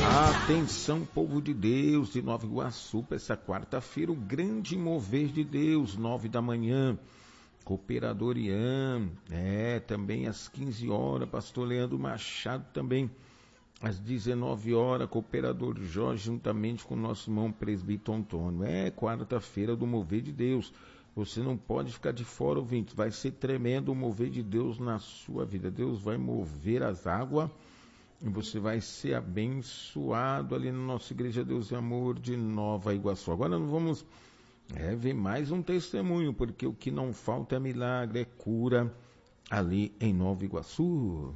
Atenção, povo de Deus de Nova Iguaçu, para essa quarta-feira, o grande mover de Deus, 9 da manhã, Cooperador Ian, também às 15 horas, Pastor Leandro Machado também, às 19 horas, Cooperador Jorge, juntamente com o nosso irmão presbítero Antônio. Quarta-feira do mover de Deus, você não pode ficar de fora, ouvinte, vai ser tremendo o mover de Deus na sua vida. Deus vai mover as águas, e você vai ser abençoado ali na nossa Igreja Deus e Amor de Nova Iguaçu. Agora nós vamos ver mais um testemunho, porque o que não falta é milagre, é cura ali em Nova Iguaçu.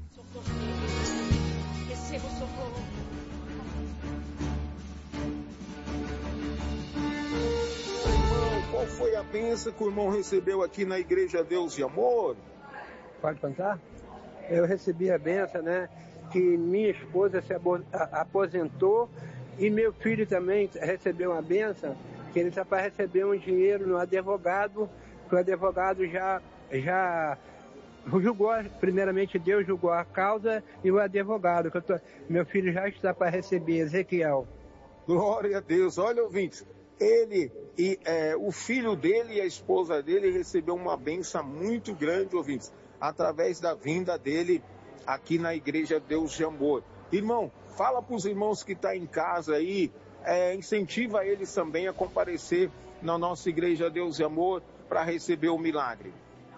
Receba o socorro. Irmão, qual foi a bênção que o irmão recebeu aqui na Igreja Deus e Amor? Pode contar? Eu recebi a bênção, né? Que minha esposa se aposentou e meu filho também recebeu uma bênção, que ele está para receber um dinheiro no advogado, que o advogado já julgou, primeiramente Deus julgou a causa e o advogado, meu filho já está para receber, Ezequiel. Glória a Deus. Olha, ouvintes, ele e o filho dele e a esposa dele recebeu uma bênção muito grande, ouvintes, através da vinda dele aqui na Igreja Deus de Amor. Irmão, fala para os irmãos que estão em casa aí, incentiva eles também a comparecer na nossa Igreja Deus de Amor para receber o milagre.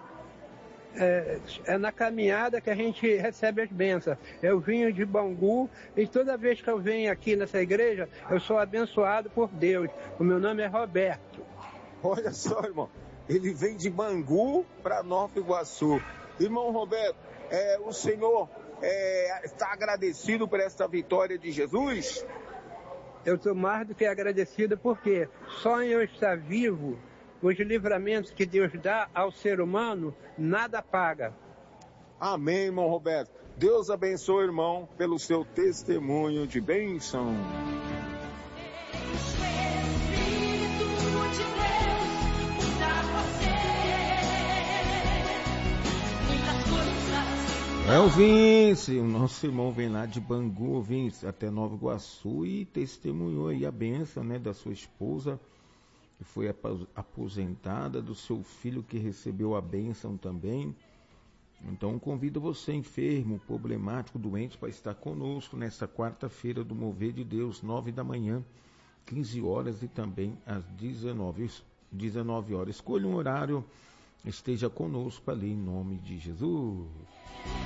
É na caminhada que a gente recebe as bênçãos. Eu vim de Bangu e toda vez que eu venho aqui nessa igreja, eu sou abençoado por Deus. O meu nome é Roberto. Olha só, irmão, ele vem de Bangu para Nova Iguaçu. Irmão Roberto, o Senhor está agradecido por esta vitória de Jesus? Eu estou mais do que agradecido porque só em eu estar vivo, os livramentos que Deus dá ao ser humano, nada paga. Amém, irmão Roberto. Deus abençoe, irmão, pelo seu testemunho de bênção. O Vince, o nosso irmão vem lá de Bangu, Vince, até Nova Iguaçu e testemunhou aí a bênção, né, da sua esposa, que foi aposentada, do seu filho que recebeu a bênção também. Então convido você, enfermo, problemático, doente, para estar conosco nesta quarta-feira do Mover de Deus, 9 da manhã, 15 horas e também às 19 horas. Escolha um horário, esteja conosco ali em nome de Jesus.